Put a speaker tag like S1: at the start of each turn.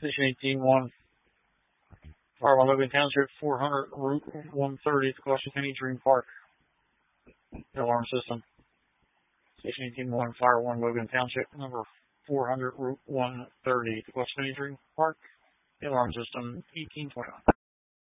S1: Station 18-1, Fire 1 Logan Township, 400 Route 130, Washington, Dream Park. The alarm system. Station 18-1, Fire 1 Logan Township, number 400 Route 130, Washington, Dream Park. The alarm system 1821.